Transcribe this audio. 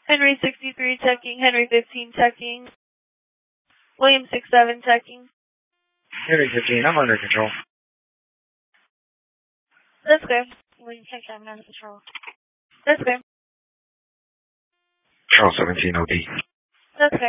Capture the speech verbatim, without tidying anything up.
Henry sixty-three checking, Henry fifteen checking, William six seven checking. Henry fifteen, I'm under control. That's good. William six seven under control. That's good. Charles seventeen O D. That's good.